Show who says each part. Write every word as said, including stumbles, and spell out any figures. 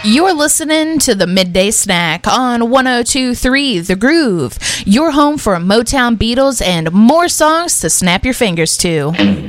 Speaker 1: You're listening to the Midday Snack on one oh two point three The Groove, your home for Motown, Beatles, and more songs to snap your fingers to.